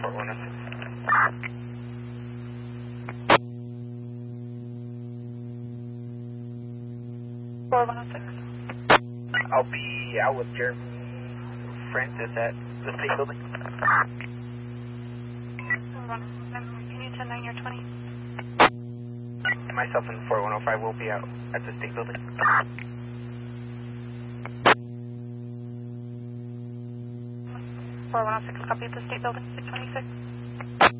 I'll be out with Jeremy Francis at the state building. Can you 10-9 your 20? Myself and 4105 will be out at the state building. 4106, copy at the state building, 626.